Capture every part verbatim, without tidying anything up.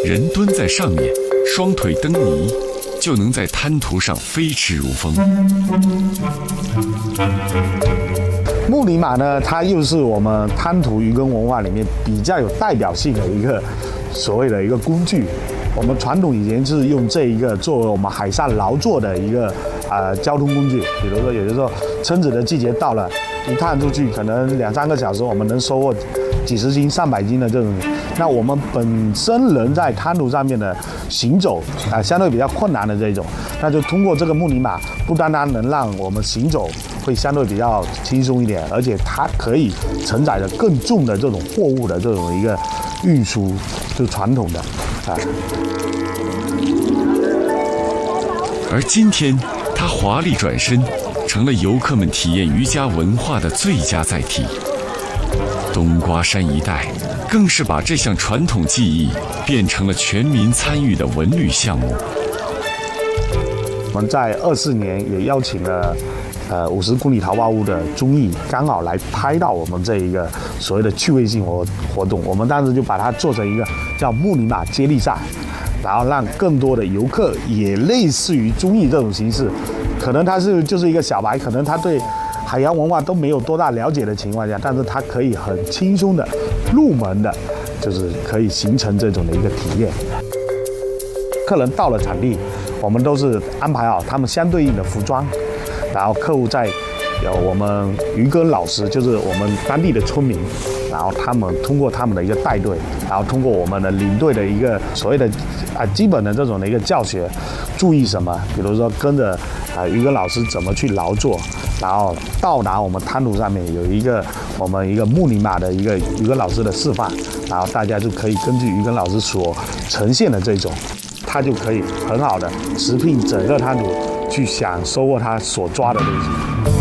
人蹲在上面，双腿蹬泥，就能在滩涂上飞驰如风。 木泥马呢，它又是我们滩涂渔耕文化里面比较有代表性的一个所谓的一个工具。我们传统以前是用这一个作为我们海上劳作的一个呃交通工具。比如说，有的时候蛏子的季节到了，一趟出去可能两三个小时，我们能收获几十斤、上百斤的这种。那我们本身人在滩涂上面的行走啊、呃，相对比较困难的这种，那就通过这个木泥马，不单单能让我们行走会相对比较轻松一点，而且它可以承载着更重的这种货物的这种一个运输，就是传统的啊。 而今天，它华丽转身，成了游客们体验渔家文化的最佳载体。冬瓜山一带更是把这项传统技艺变成了全民参与的文旅项目。 我们在二四年也邀请了呃五十公里桃花坞的综艺，刚好来拍到我们这一个所谓的趣味性活活动。我们当时就把它做成一个叫木泥马接力赛，然后让更多的游客也类似于综艺这种形式，可能他是就是一个小白，可能他对海洋文化都没有多大了解的情况下，但是他可以很轻松的入门的，就是可以形成这种的一个体验。客人到了场地，我们都是安排好他们相对应的服装，然后客户在有我们渔耕老师，就是我们当地的村民，然后他们通过他们的一个带队，然后通过我们的领队的一个所谓的啊基本的这种的一个教学，注意什么，比如说跟着啊渔耕老师怎么去劳作，然后到达我们滩涂上面有一个我们一个木泥马的一个渔耕老师的示范，然后大家就可以根据渔耕老师所呈现的这种，他就可以很好的持聘整个滩涂去想收获他所抓的东西。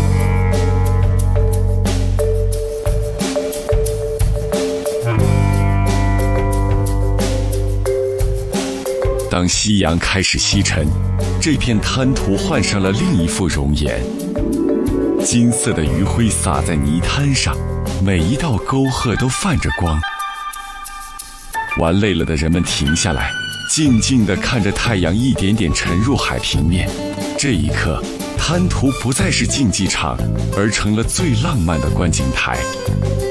当夕阳开始西沉，这片滩涂换上了另一副容颜。金色的余晖洒在泥滩上，每一道沟壑都泛着光。玩累了的人们停下来，静静地看着太阳一点点沉入海平面。这一刻，滩涂不再是竞技场，而成了最浪漫的观景台。